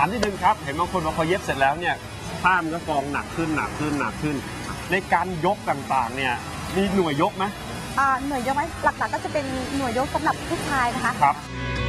ามนิดนึงครับเห็นบางคนว่าพอเย็บเสร็จแล้วเนี่ยผ้ามันก็กองหนักขึ้นในการยกต่างๆเนี่ยมีหน่วยยกไหมหน่วยยกไหมหลักๆก็จะเป็นหน่วยยกสำหรับผู้ชายนะคะครับ